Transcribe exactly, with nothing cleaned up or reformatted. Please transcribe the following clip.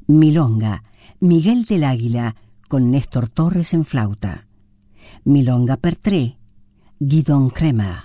Milonga, Miguel del Águila, con Néstor Torres en flauta. Milonga per tre, Guidon Kremer.